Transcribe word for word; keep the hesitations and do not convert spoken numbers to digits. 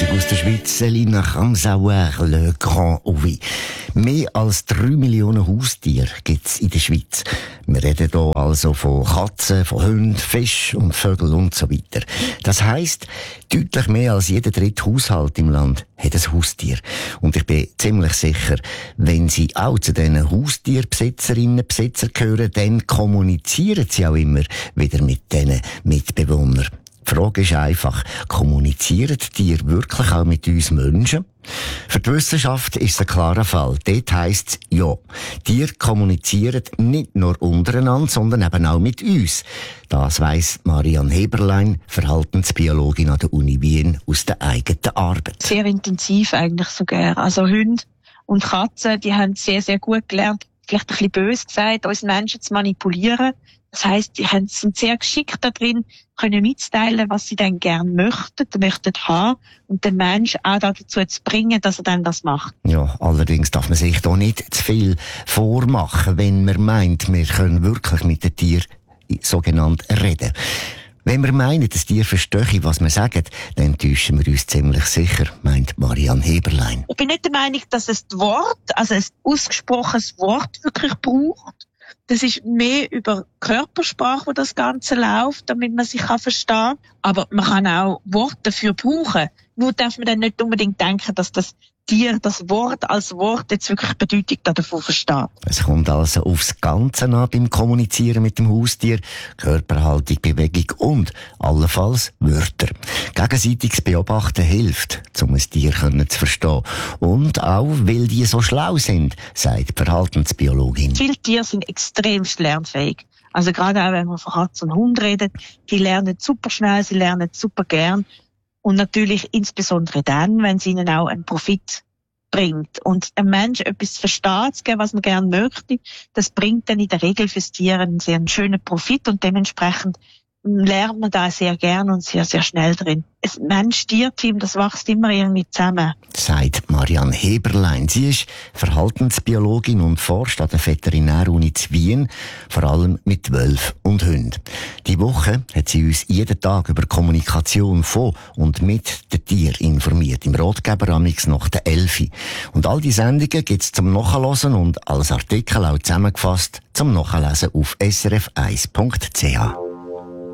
Musik aus der Schweiz, Selina Ramsauer, Le Grand Oui. Mehr als drei Millionen Haustiere gibt es in der Schweiz. Wir reden hier also von Katzen, von Hunden, Fischen und Vögeln und so weiter. Das heisst, deutlich mehr als jeder dritte Haushalt im Land hat ein Haustier. Und ich bin ziemlich sicher, wenn Sie auch zu diesen Haustierbesitzerinnen und Besitzern gehören, dann kommunizieren Sie auch immer wieder mit diesen Mitbewohnern. Die Frage ist einfach, kommunizieren die Tiere wirklich auch mit uns Menschen? Für die Wissenschaft ist es ein klarer Fall. Dort heisst es, ja, Tiere kommunizieren nicht nur untereinander, sondern eben auch mit uns. Das weiss Marianne Heberlein, Verhaltensbiologin an der Uni Wien, aus der eigenen Arbeit. Sehr intensiv eigentlich sogar. Also Hunde und Katzen, die haben sehr, sehr gut gelernt, vielleicht ein bisschen böse gesagt, uns Menschen zu manipulieren. Das heisst, die sind sehr geschickt da drin, können mitteilen, was sie dann gerne möchten, möchten haben und den Menschen auch dazu zu bringen, dass er dann das macht. Ja, allerdings darf man sich da nicht zu viel vormachen, wenn man meint, wir können wirklich mit den Tieren sogenannt reden. Wenn wir meinen, das Tier verstehe, was wir sagen, dann täuschen wir uns ziemlich sicher, meint Marianne Heberlein. Ich bin nicht der Meinung, dass es das Wort, also ein ausgesprochenes Wort wirklich braucht. Das ist mehr über Körpersprache, wo das Ganze läuft, damit man sich verstehen kann. Aber man kann auch Worte dafür brauchen. Nur darf man dann nicht unbedingt denken, dass das Tier das Wort als Wort jetzt wirklich Bedeutung davon versteht. Es kommt also aufs Ganze an beim Kommunizieren mit dem Haustier. Körperhaltung, Bewegung und allenfalls Wörter. Gegenseitiges Beobachten hilft, um ein Tier zu verstehen. Und auch, weil die so schlau sind, sagt die Verhaltensbiologin. Viele Tiere sind extrem lernfähig. Also gerade auch, wenn man von Katzen und Hunden redet, die lernen super schnell, sie lernen super gern. Und natürlich insbesondere dann, wenn es ihnen auch einen Profit bringt. Und ein Mensch etwas zu verstehen, zu geben, was man gerne möchte, das bringt dann in der Regel fürs Tier einen sehr schönen Profit und dementsprechend lernt man da sehr gern und sehr, sehr schnell drin. Ein Mensch-Tier-Team, das wächst immer irgendwie zusammen. Sagt Marianne Heberlein. Sie ist Verhaltensbiologin und forscht an der Veterinäruni zu Wien, vor allem mit Wölfen und Hunden. Die Woche hat sie uns jeden Tag über Kommunikation von und mit den Tieren informiert, im Ratgeber amix nach der Elfi. Und all die Sendungen gibt's zum Nachhören und als Artikel auch zusammengefasst zum Nachlesen auf s r f eins punkt c h.